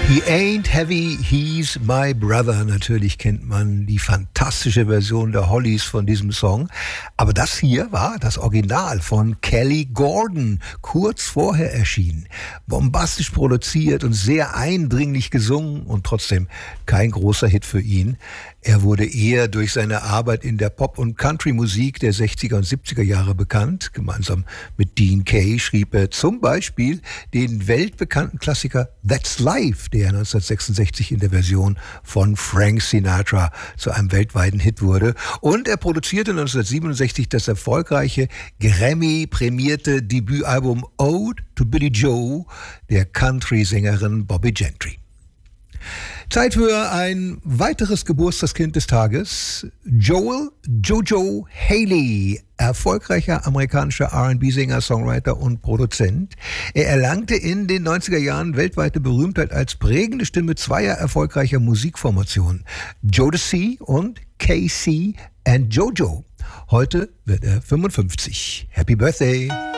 He ain't heavy, he's my brother. Natürlich kennt man die fantastische Version der Hollies von diesem Song. Aber das hier war das Original von Kelly Gordon, kurz vorher erschienen. Bombastisch produziert und sehr eindringlich gesungen und trotzdem kein großer Hit für ihn. Er wurde eher durch seine Arbeit in der Pop- und Country-Musik der 60er und 70er Jahre bekannt. Gemeinsam mit Dean Kaye schrieb er zum Beispiel den weltbekannten Klassiker That's Life, der 1966 in der Version von Frank Sinatra zu einem weltweiten Hit wurde. Und er produzierte 1967 das erfolgreiche Grammy-prämierte Debütalbum Ode to Billie Joe der Country-Sängerin Bobby Gentry. Zeit für ein weiteres Geburtstagskind des Tages. Joel Jojo Haley, erfolgreicher amerikanischer R&B-Sänger, Songwriter und Produzent. Er erlangte in den 90er Jahren weltweite Berühmtheit als prägende Stimme zweier erfolgreicher Musikformationen, Jodeci und KC and Jojo. Heute wird er 55. Happy Birthday!